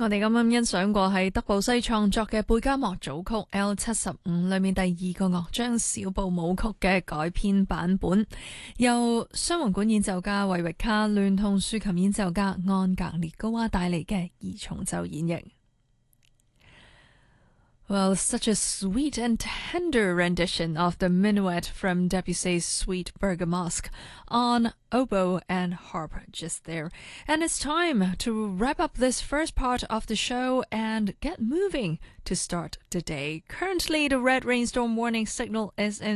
我哋啱啱欣賞過係德布西創作嘅貝加莫組曲 L75裏面第二個樂章小步舞曲嘅改編版本，由雙簧管演奏家韋域卡聯同豎琴演奏家安格列高娃帶嚟嘅二重奏演繹。Well, such a sweet and tender rendition of the minuet from Debussy's Suite Bergamasque on oboe and harp just there. And it's time to wrap up this first part of the show and get moving to start the day. Currently, the red rainstorm warning signal is in